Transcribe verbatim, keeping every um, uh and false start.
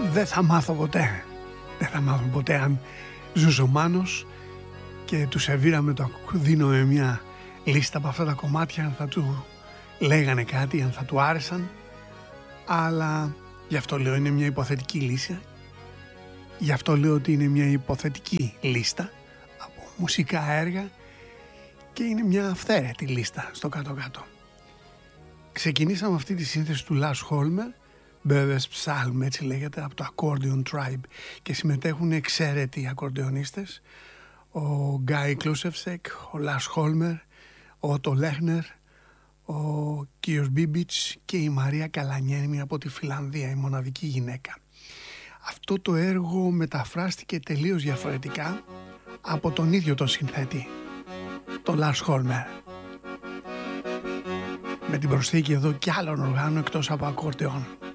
δεν θα μάθω ποτέ. Δεν θα μάθω ποτέ αν ζούσε ο Μάνος και του σερβίραμε το δίνω μια λίστα από αυτά τα κομμάτια, αν θα του λέγανε κάτι, αν θα του άρεσαν. Αλλά γι' αυτό λέω είναι μια υποθετική λύση. Γι' αυτό λέω ότι είναι μια υποθετική λίστα από μουσικά έργα και είναι μια αυθαίρετη λίστα στο κάτω-κάτω. Ξεκινήσαμε αυτή τη σύνθεση του Lars Holmer, Böves Psalm έτσι λέγεται, από το Accordion Tribe, και συμμετέχουν εξαίρετοι ακορντεονίστες, ο Γκάι Κλούσεβσεκ, ο Lars Holmer, ο Ότο Λέχνερ, ο κύριος Μπίμπιτς και η Μαρία Καλανιέμι από τη Φιλανδία, η μοναδική γυναίκα. Αυτό το έργο μεταφράστηκε τελείως διαφορετικά από τον ίδιο τον συνθέτη, τον Lars Holmer, με την προσθήκη εδώ κι άλλων οργάνων εκτός από ακορντεόν.